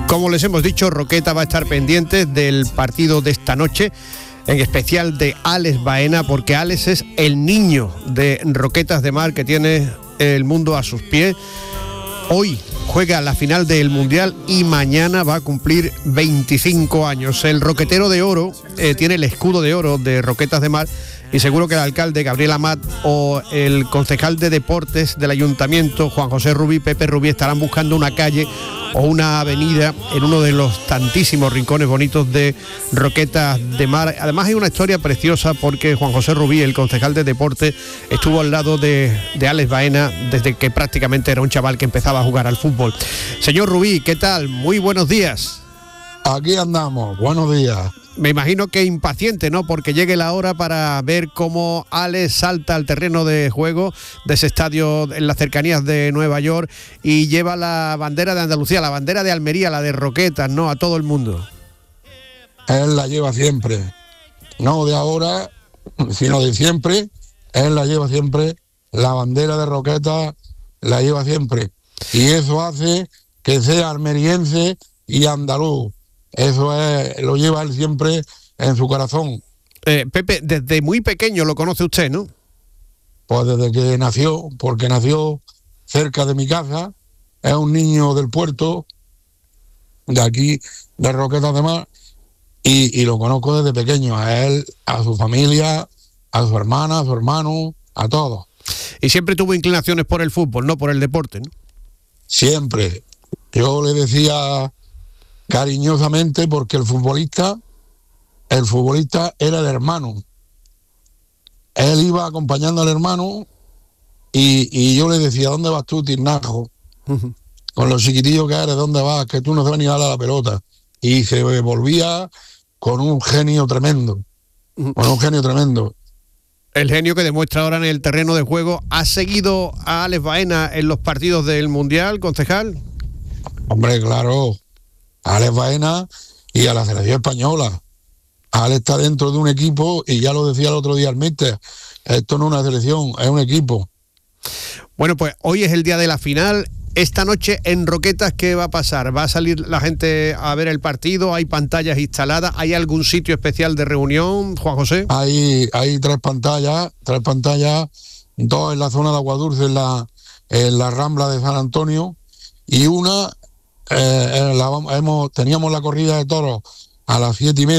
Como les hemos dicho, Roqueta va a estar pendiente del partido de esta noche, en especial de Alex Baena, porque Alex es el niño de Roquetas de Mar que tiene el mundo a sus pies. Hoy juega la final del Mundial y mañana va a cumplir 25 años. El roquetero de oro tiene el escudo de oro de Roquetas de Mar, y seguro que el alcalde Gabriel Amat o el concejal de deportes del ayuntamiento, Juan José Rubí, Pepe Rubí, estarán buscando una calle o una avenida en uno de los tantísimos rincones bonitos de Roquetas de Mar. Además hay una historia preciosa porque Juan José Rubí, el concejal de deportes, estuvo al lado de Alex Baena desde que prácticamente era un chaval que empezaba a jugar al fútbol. Señor Rubí, ¿qué tal? Muy buenos días. Aquí andamos, buenos días. Me imagino que impaciente, ¿no? Porque llegue la hora para ver cómo Alex salta al terreno de juego de ese estadio en las cercanías de Nueva York y lleva la bandera de Andalucía, la bandera de Almería, la de Roquetas, ¿no? A todo el mundo. Él la lleva siempre, no de ahora, sino de siempre. Él la lleva siempre, la bandera de Roquetas la lleva siempre. Y eso hace que sea almeriense y andaluz. Eso lo lleva él siempre en su corazón. Pepe, desde muy pequeño lo conoce usted, ¿no? Pues desde que nació, porque nació cerca de mi casa. Es un niño del puerto, de aquí, de Roquetas de Mar, y lo conozco desde pequeño, a él, a su familia, a su hermana, a su hermano, a todos. Y siempre tuvo inclinaciones por el fútbol, no por el deporte, ¿no? Siempre. Yo le decía cariñosamente, porque el futbolista era el hermano. Él iba acompañando al hermano y yo le decía, ¿dónde vas tú, Tirnajo? Uh-huh. Con los chiquitillos que eres, ¿dónde vas? Que tú no sabes ni darle a la pelota. Y se volvía con un genio tremendo. Uh-huh. Con un genio tremendo. El genio que demuestra ahora en el terreno de juego. ¿Ha seguido a Alex Baena en los partidos del Mundial, concejal? Hombre, claro. A Alex Baena y a la selección española. Alex está dentro de un equipo, y ya lo decía el otro día el míster, esto no es una selección, es un equipo. Bueno, pues hoy es el día de la final. Esta noche en Roquetas, ¿qué va a pasar? ¿Va a salir la gente a ver el partido? ¿Hay pantallas instaladas? ¿Hay algún sitio especial de reunión, Juan José? Hay tres pantallas, dos en la zona de Aguadulce, en la Rambla de San Antonio, y una teníamos la corrida de toros a las 7:30.